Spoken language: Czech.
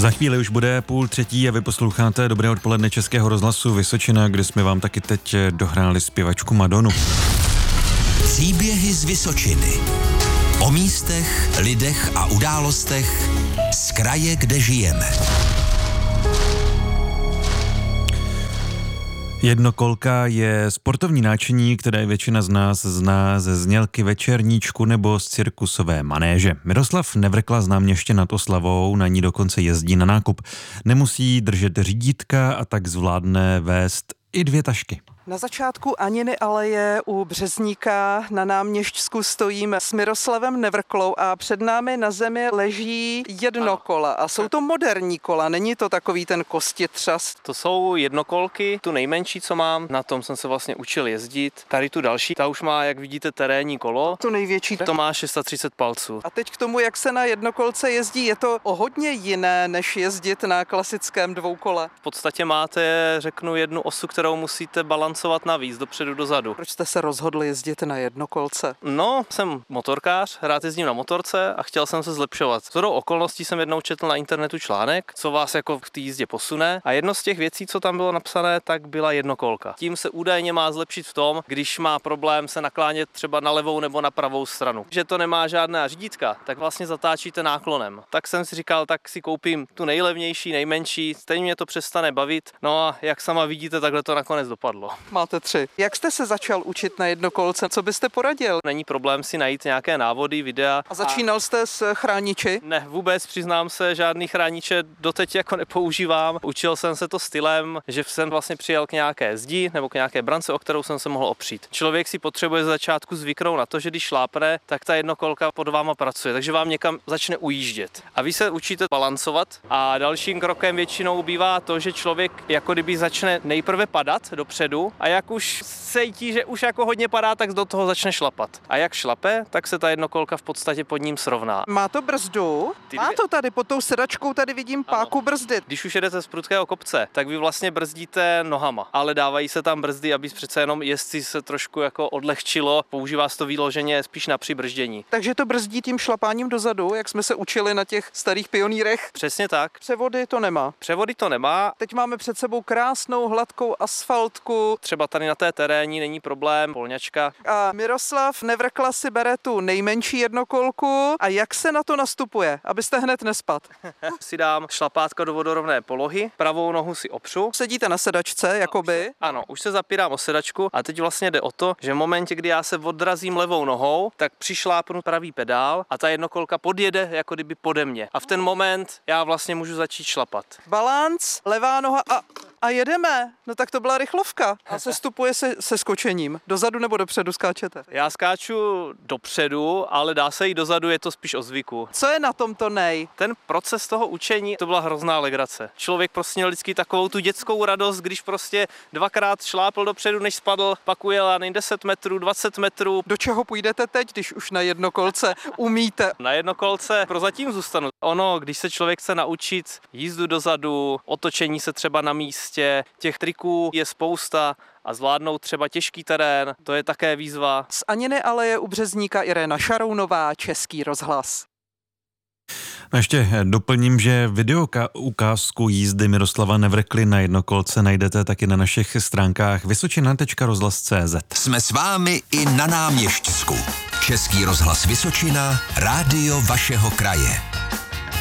Za chvíli už bude 2:30 a vy posloucháte Dobré odpoledne Českého rozhlasu Vysočina, kde jsme vám taky teď dohráli zpěvačku Madonu. Příběhy z Vysočiny. O místech, lidech a událostech z kraje, kde žijeme. Jednokolka je sportovní náčiní, které většina z nás zná ze znělky večerníčku nebo z cirkusové manéže. Miroslav Nevrkla, znám ještě nad Oslavou, na ní dokonce jezdí na nákup. Nemusí držet řídítka a tak zvládne vést i 2 tašky. Na začátku Aniny aleje u Březníka na Náměšťsku stojím s Miroslavem Nevrklou a před námi na zemi leží jednokola. A jsou to moderní kola, není to takový ten kostitřas. To jsou jednokolky, tu nejmenší, co mám, na tom jsem se vlastně učil jezdit. Tady tu další, ta už má, jak vidíte, terénní kolo. To největší. To má 630 palců. A teď k tomu, jak se na jednokolce jezdí, je to o hodně jiné, než jezdit na klasickém dvoukole. V podstatě máte, řeknu, jednu osu, kterou musíte balancovat navíc, dopředu, dozadu. Proč jste se rozhodl jezdit na jednokolce? No, jsem motorkář, rád jezdím na motorce a chtěl jsem se zlepšovat. Shodou okolností jsem jednou četl na internetu článek, co vás jako v té jízdě posune, a jedno z těch věcí, co tam bylo napsané, tak byla jednokolka. Tím se údajně má zlepšit v tom, když má problém se naklánět třeba na levou nebo na pravou stranu. Že to nemá žádná řídítka, tak vlastně zatáčíte náklonem. Tak jsem si říkal, tak si koupím tu nejlevnější, nejmenší, stejně mě to přestane bavit. No a jak sama vidíte, takhle to nakonec dopadlo. Máte 3. Jak jste se začal učit na jednokolce? Co byste poradil? Není problém si najít nějaké návody, videa. A začínal jste s chrániči? Ne, vůbec, přiznám se, žádný chrániče doteď jako nepoužívám. Učil jsem se to stylem, že jsem vlastně přijel k nějaké zdi nebo k nějaké brance, o kterou jsem se mohl opřít. Člověk si potřebuje z začátku zvyknout na to, že když šlápne, tak ta jednokolka pod váma pracuje, takže vám někam začne ujíždět. A vy se učíte balancovat a dalším krokem většinou bývá to, že člověk jako kdyby začne nejprve padat dopředu a jak už cítí, že už jako hodně padá, tak do toho začne šlapat. A jak šlape, tak se ta jednokolka v podstatě pod ním srovná. Má to brzdu? Má to tady pod tou sedačkou, tady vidím páku brzdy. Když už jedete z prudkého kopce, tak vy vlastně brzdíte nohama, ale dávají se tam brzdy, aby přece jenom jezdci se trošku jako odlehčilo. Používá se to výloženě spíš na přibrždění. Takže to brzdí tím šlapáním dozadu, jak jsme se učili na těch starých pionýrech. Přesně tak. Převody to nemá. Převody to nemá. Teď máme před sebou krásnou hladkou asfaltku. Třeba tady na té terénní není problém, polňačka. A Miroslav Nevrkla si bere tu nejmenší jednokolku. A jak se na to nastupuje, abyste hned nespad? Si dám šlapátka do vodorovné polohy, pravou nohu si opřu. Sedíte na sedačce, jakoby? Ano, už se zapírám o sedačku a teď vlastně jde o to, že v momentě, kdy já se odrazím levou nohou, tak přišlápnu pravý pedál a ta jednokolka podjede jako kdyby pode mě. A v ten moment já vlastně můžu začít šlapat. Balanc, levá noha a jedeme. No tak to byla rychlovka. A sestupuje se skočením. Dozadu nebo dopředu skáčete? Já skáču dopředu, ale dá se jít dozadu, je to spíš o zvyku. Co je na tomto nej? Ten proces toho učení, to byla hrozná legrace. Člověk prostě měl vždycky takovou tu dětskou radost, když prostě 2krát šlápl dopředu, než spadl, pak ujel 10 metrů, 20 metrů. Do čeho půjdete teď, když už na jednokolce umíte? Na jednokolce prozatím zůstanu. Ono, když se člověk chce naučit jízdu dozadu, otočení se třeba na místě, těch triků je spousta a zvládnout třeba těžký terén, to je také výzva. Z Aniny aleje u Březníka Irena Šarounová, Český rozhlas. A ještě doplním, že ukázku jízdy Miroslava Nevrkly na jednokolce najdete taky na našich stránkách vysočina.rozhlas.cz. Jsme s vámi i na Náměšťsku. Český rozhlas Vysočina, rádio vašeho kraje.